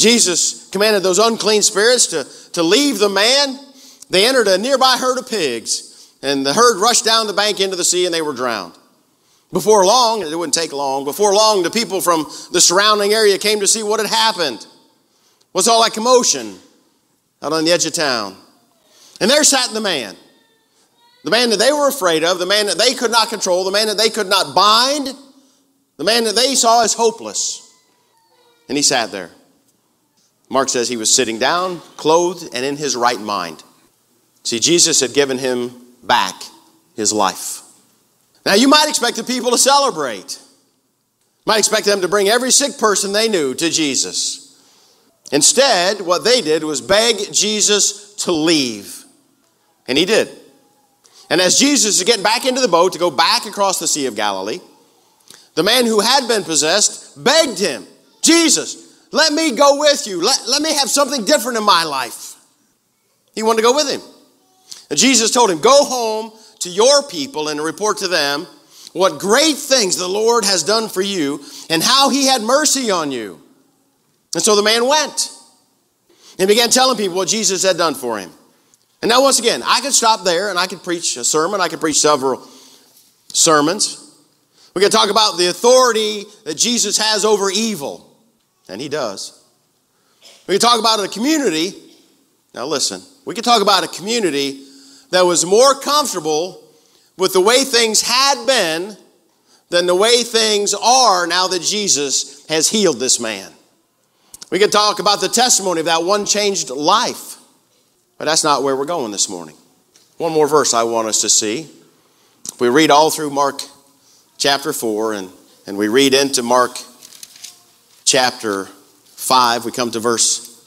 Jesus commanded those unclean spirits to leave the man. They entered a nearby herd of pigs, and the herd rushed down the bank into the sea, and they were drowned. Before long, it wouldn't take long, before long, the people from the surrounding area came to see what had happened. What's all that commotion out on the edge of town? And there sat the man that they were afraid of, the man that they could not control, the man that they could not bind, the man that they saw as hopeless. And he sat there. Mark says he was sitting down, clothed, and in his right mind. See, Jesus had given him back his life. Now, you might expect the people to celebrate. Might expect them to bring every sick person they knew to Jesus. Instead, what they did was beg Jesus to leave. And he did. And as Jesus is getting back into the boat to go back across the Sea of Galilee, the man who had been possessed begged him, Jesus, let me go with you. Let me have something different in my life. He wanted to go with him. And Jesus told him, go home to your people and report to them what great things the Lord has done for you and how he had mercy on you. And so the man went and began telling people what Jesus had done for him. And now once again, I could stop there and I could preach a sermon. I could preach several sermons. We could talk about the authority that Jesus has over evil. And he does. We could talk about a community. Now listen, we could talk about a community that was more comfortable with the way things had been than the way things are now that Jesus has healed this man. We could talk about the testimony of that one changed life. But that's not where we're going this morning. One more verse I want us to see. If we read all through Mark chapter 4 and we read into Mark chapter 5, we come to verse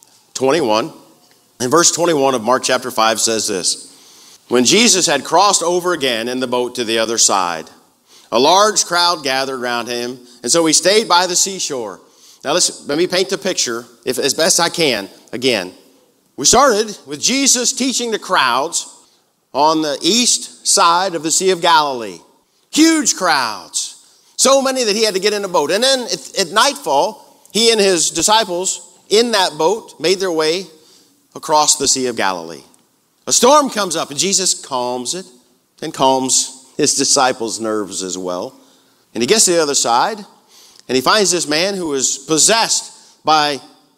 21. And verse 21 of Mark chapter 5 says this. When Jesus had crossed over again in the boat to the other side, a large crowd gathered around him, and so he stayed by the seashore. Now listen, let me paint the picture as best I can again. We started with Jesus teaching the crowds on the east side of the Sea of Galilee. Huge crowds. So many that he had to get in a boat. And then at nightfall, he and his disciples in that boat made their way across the Sea of Galilee. A storm comes up and Jesus calms it and calms his disciples' nerves as well. And he gets to the other side and he finds this man who is possessed by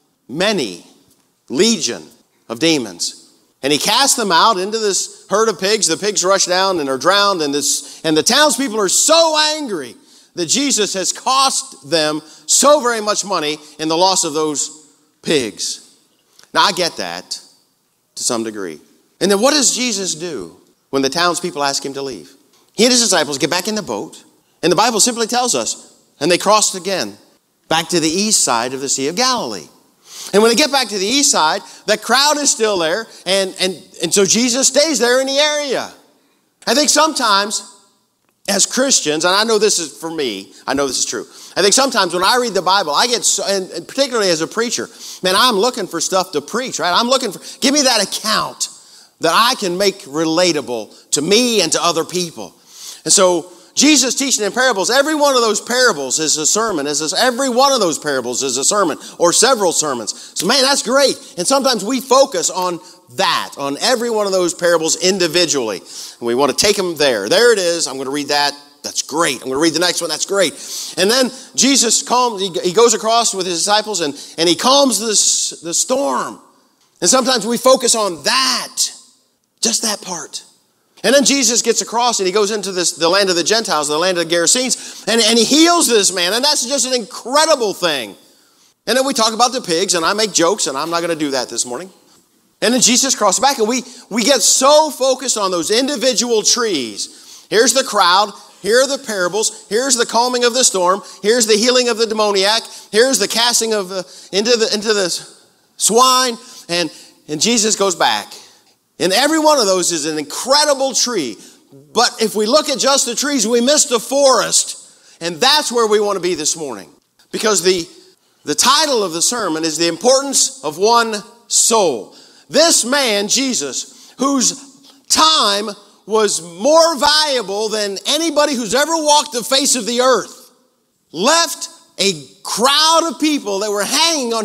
many, legion of demons. And he casts them out into this herd of pigs. The pigs rush down and are drowned. And the townspeople are so angry that Jesus has cost them so very much money in the loss of those pigs. Now I get that to some degree. And then what does Jesus do when the townspeople ask him to leave? He and his disciples get back in the boat. And the Bible simply tells us, and they crossed again back to the east side of the Sea of Galilee. And when they get back to the east side, the crowd is still there. And so Jesus stays there in the area. I think sometimes as Christians, and I know this is for me, I know this is true. I think sometimes when I read the Bible, I get, and particularly as a preacher, man, I'm looking for stuff to preach, right? I'm looking for, give me that account that I can make relatable to me and to other people. And so Jesus teaching in parables, every one of those parables is a sermon. Every one of those parables is a sermon or several sermons. So man, that's great. And sometimes we focus on that, on every one of those parables individually. And we want to take them there. There it is. I'm going to read that. That's great. I'm going to read the next one. That's great. And then Jesus calms, he goes across with his disciples and he calms the storm. And sometimes we focus on that, just that part. And then Jesus gets across and he goes into the land of the Gentiles, the land of the Gerasenes, and he heals this man. And that's just an incredible thing. And then we talk about the pigs, and I make jokes, and I'm not going to do that this morning. And then Jesus crosses back, and we get so focused on those individual trees. Here's the crowd. Here are the parables. Here's the calming of the storm. Here's the healing of the demoniac. Here's the casting of into the swine. And Jesus goes back. And every one of those is an incredible tree. But if we look at just the trees, we miss the forest. And that's where we want to be this morning. Because the title of the sermon is The Importance of One Soul. This man, Jesus, whose time was more valuable than anybody who's ever walked the face of the earth, left a crowd of people that were hanging on